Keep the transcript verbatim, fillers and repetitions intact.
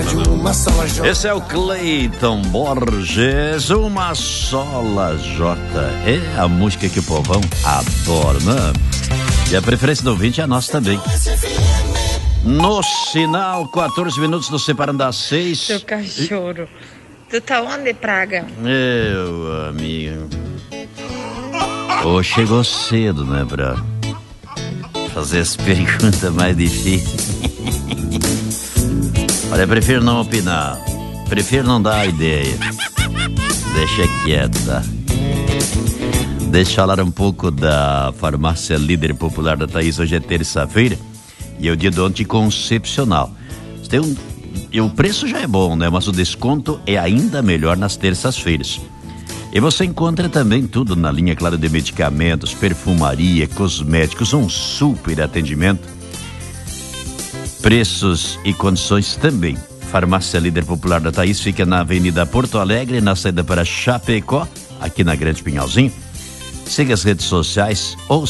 Esse é o Cleiton Borges, uma sola Jota. É a música que o povão adora, né? E a preferência do ouvinte é a nossa também. No sinal, quatorze minutos nos separando das seis. Seu cachorro. Tu tá onde, Praga? Meu amigo. Ô, chegou cedo, né, pra fazer as perguntas mais difíceis. Olha, prefiro não opinar. Prefiro não dar ideia. Deixa quieto, tá? Deixa eu falar um pouco da farmácia Líder Popular da Thaís. Hoje é terça-feira e é o dia do anticoncepcional. Tem um, e o preço já é bom, né? Mas o desconto é ainda melhor nas terças-feiras. E você encontra também tudo na linha, claro, de medicamentos, perfumaria, cosméticos, um super atendimento. Preços e condições também. Farmácia Líder Popular da Thaís fica na Avenida Porto Alegre, na saída para Chapecó, aqui na Grande Pinhalzinho. Siga as redes sociais ou